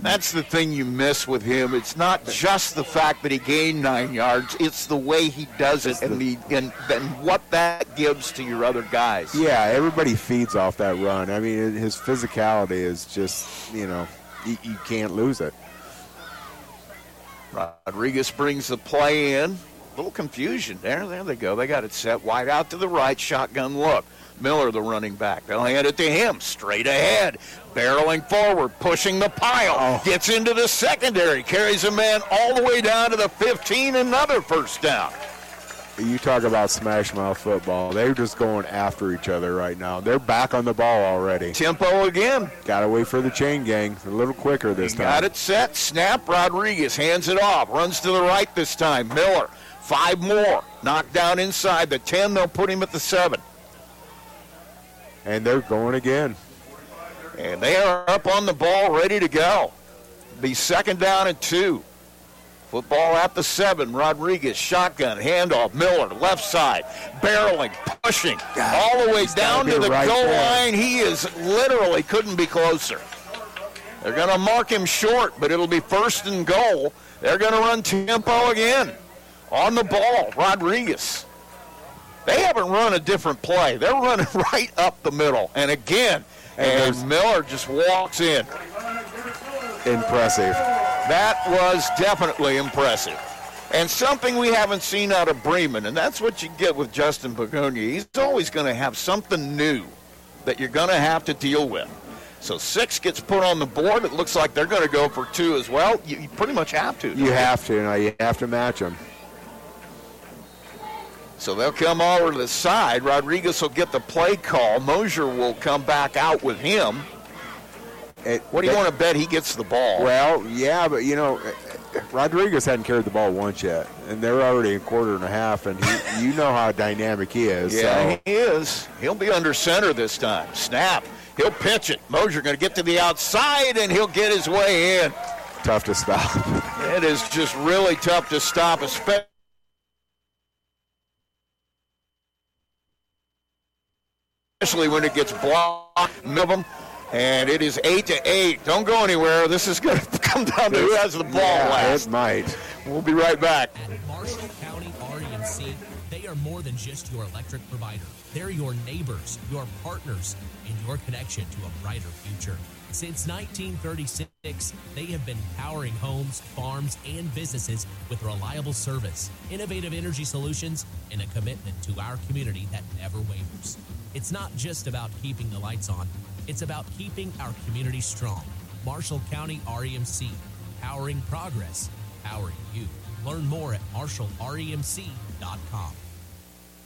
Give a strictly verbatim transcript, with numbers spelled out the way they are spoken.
That's the thing you miss with him. It's not just the fact that he gained nine yards. It's the way he does it and, the, and, and what that gives to your other guys. Yeah, everybody feeds off that run. I mean, his physicality is just, you know, you, you can't lose it. Rodriguez brings the play in. A little confusion there. There they go. They got it set wide out to the right. Shotgun look. Miller, the running back. They'll hand it to him. Straight ahead. Barreling forward. Pushing the pile. Oh. Gets into the secondary. Carries a man all the way down to the fifteen. Another first down. You talk about smash mouth football. They're just going after each other right now. They're back on the ball already. Tempo again. Got to wait for the chain gang. A little quicker this time. Got it set. Snap. Rodriguez hands it off. Runs to the right this time. Miller. Five more. Knocked down inside the ten. They'll put him at the seven. And they're going again. And they are up on the ball, ready to go. Be second down and two. Football at the seven. Rodriguez, shotgun, handoff. Miller, left side. Barreling, pushing, God, all the way down to the right goal there. line. He is literally couldn't be closer. They're going to mark him short, but it'll be first and goal. They're going to run tempo again. On the ball, Rodriguez. They haven't run a different play. They're running right up the middle. And again, and, and Miller just walks in. Impressive. That was definitely impressive. And something we haven't seen out of Bremen, and that's what you get with Justin Begonia. He's always going to have something new that you're going to have to deal with. So six gets put on the board. It looks like they're going to go for two as well. You, you pretty much have to. You have to. You know, you have to match them. So they'll come over to the side. Rodriguez will get the play call. Mosier will come back out with him. It, what do you that, want to bet he gets the ball? Well, yeah, but, you know, Rodriguez hadn't carried the ball once yet, and they're already a quarter and a half, and he, you know how dynamic he is. Yeah, so. he is. He'll be under center this time. Snap. He'll pitch it. Mosier going to get to the outside, and he'll get his way in. Tough to stop. It is just really tough to stop, especially especially when it gets blocked, middle of them, and it is eight to eight. Don't go anywhere. This is going to come down to who has the ball yeah, last. It might. We'll be right back. At Marshall County R E M C, they are more than just your electric provider. They're your neighbors, your partners, and your connection to a brighter future. Since nineteen thirty-six, they have been powering homes, farms, and businesses with reliable service, innovative energy solutions, and a commitment to our community that never wavers. It's not just about keeping the lights on. It's about keeping our community strong. Marshall County R E M C, powering progress, powering you. Learn more at marshall R E M C dot com.